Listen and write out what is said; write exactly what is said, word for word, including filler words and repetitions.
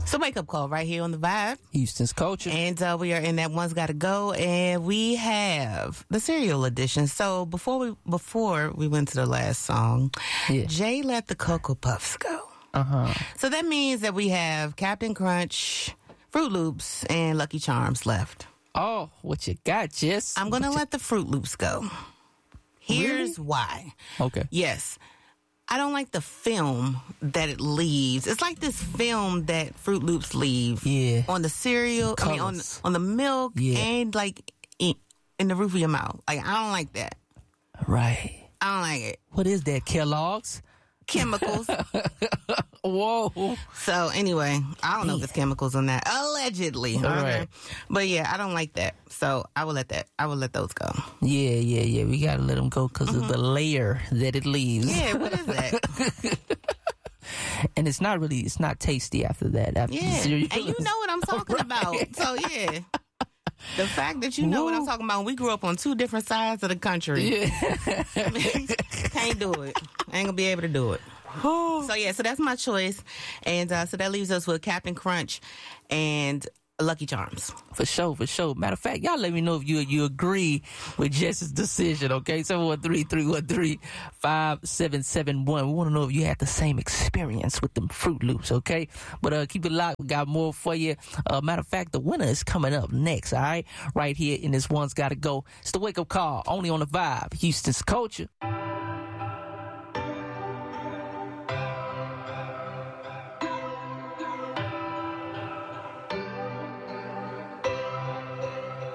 It's a wake-up call right here on The Vibe. Houston's Culture. And uh, we are in that One's Gotta Go, and we have the cereal edition. So before we before we went to the last song, Yeah. Jay let the Cocoa Puffs go. Uh-huh. So that means that we have Captain Crunch, Fruit Loops, and Lucky Charms left. Oh, what you got, Jess? I'm going to let the Fruit Loops go. Here's Really? why. Okay. Yes. I don't like the film that it leaves. It's like this film that Fruit Loops leave Yeah. on the cereal, I mean, on, Colors. on the milk Yeah. and like in, in the roof of your mouth. Like, I don't like that. Right. I don't like it. What is that, Kellogg's? Chemicals. Whoa. So anyway, I don't know if it's chemicals on that. Allegedly. Okay? Right. But yeah, I don't like that. So I will let that, I will let those go. Yeah, yeah, yeah. We got to let them go because of the layer that it leaves. Yeah, what is that? And it's not really, it's not tasty after that. After the Yeah. cereal. And you know what I'm talking Right. about. So yeah. The fact that you know what I'm Woo. talking about, we grew up on two different sides of the country. Yeah. Can't do it. Ain't gonna be able to do it. So yeah, so that's my choice. And uh, so that leaves us with Captain Crunch and Lucky Charms. For sure, for sure. Matter of fact, y'all let me know if you you agree with Jess's decision, okay? seven one three, three one three, five seven seven one. We want to know if you had the same experience with them Fruit Loops, okay? But uh, keep it locked. We got more for you. Uh, matter of fact, the winner is coming up next, all right? Right here in this One's Gotta Go. It's the wake-up call, only on The Vibe, Houston's Culture.